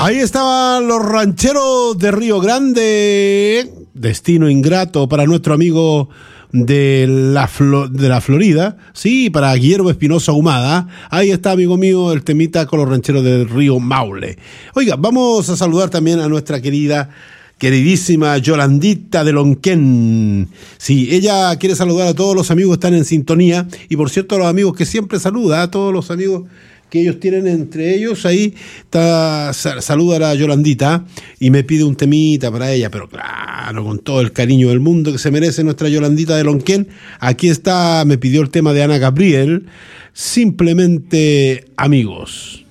Ahí estaban los rancheros de Río Grande. Destino ingrato para nuestro amigo de la Florida. Sí, para Guillermo Espinosa Humada. Ahí está, amigo mío, el temita con los rancheros del río Maule. Oiga, vamos a saludar también a nuestra queridísima Yolandita de Lonquén. Sí, ella quiere saludar a todos los amigos que están en sintonía. Y por cierto, a los amigos que siempre saluda, a todos los amigos que ellos tienen entre ellos, ahí está, saluda a la Yolandita y me pide un temita para ella, pero claro, con todo el cariño del mundo que se merece nuestra Yolandita de Lonquén. Aquí está, me pidió el tema de Ana Gabriel, Simplemente Amigos.